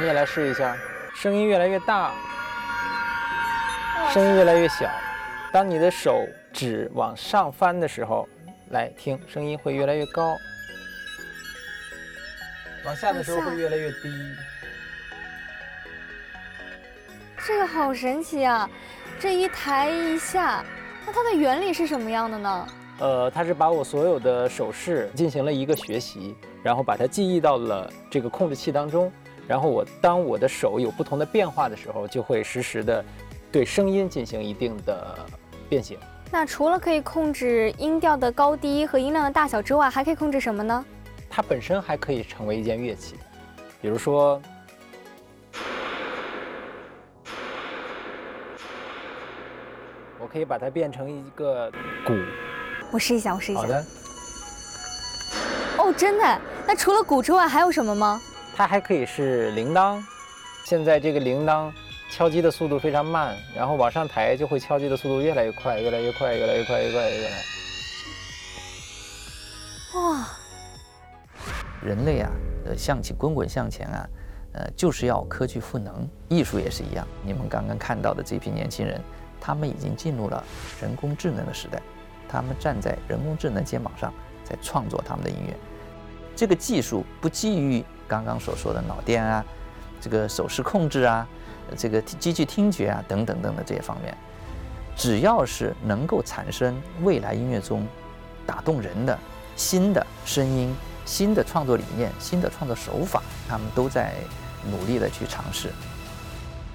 你也来试一下，声音越来越大，声音越来越小。当你的手指往上翻的时候，来听，声音会越来越高；往下的时候会越来越低。 这个好神奇啊！这一抬一下，那它的原理是什么样的呢？ 它是把我所有的手势进行了一个学习，然后把它记忆到了这个控制器当中，然后当我的手有不同的变化的时候，就会实时的对声音进行一定的变形。 那除了可以控制音调的高低和音量的大小之外，还可以控制什么呢？ 它本身还可以成为一件乐器，比如说，我可以把它变成一个鼓。 我试一下，我试一下。 好的。 哦，真的？那除了鼓之外还有什么吗？ 它还可以是铃铛。现在这个铃铛敲击的速度非常慢，然后往上抬就会敲击的速度越来越快，越来越快，越来越快，越来越快。 哇！ 人类啊，向起滚滚向前啊，就是要科技赋能。艺术也是一样，你们刚刚看到的这批年轻人，他们已经进入了人工智能的时代，他们站在人工智能肩膀上，在创作他们的音乐。这个技术不基于刚刚所说的脑电啊，这个手势控制啊，这个机器听觉啊等等等的这些方面，只要是能够产生未来音乐中打动人的新的声音、新的创作理念、新的创作手法，他们都在努力的去尝试。